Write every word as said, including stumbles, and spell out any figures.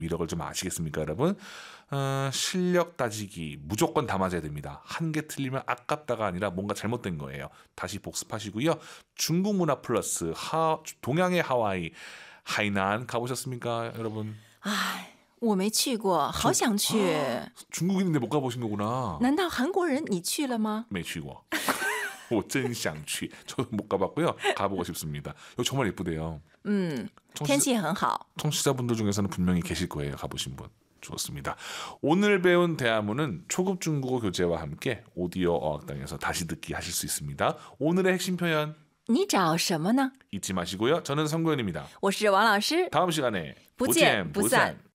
위력을 좀 아시겠습니까, 여러분? 어, 실력 따지기 무조건 다 맞아야 됩니다. 한 개 틀리면 아깝다가 아니라 뭔가 잘못된 거예요. 다시 복습하시고요. 중국 문화 플러스 하, 동양의 하와이 하이난 가보셨습니까, 여러분? 唉，我没去过，好想去。 중국인인데 못 가보신 거구나. 难道韩国人你去了吗？ 没去过. 我真想去. 저도 못 가봤고요. 가보고 싶습니다. 여기 정말 예쁘대요. 嗯， 청취자- 天气很好。 청취자분들 중에서는 분명히 계실 거예요. 가보신 분. 좋습니다. 오늘 배운 대화문은 초급 중국어 교재와 함께 오디오 어학당에서 다시 듣기 하실 수 있습니다. 오늘의 핵심 표현 你找什么呢？ 잊지 마시고요. 저는 성구현입니다. 我是王老师， 다음 시간에 不见不散。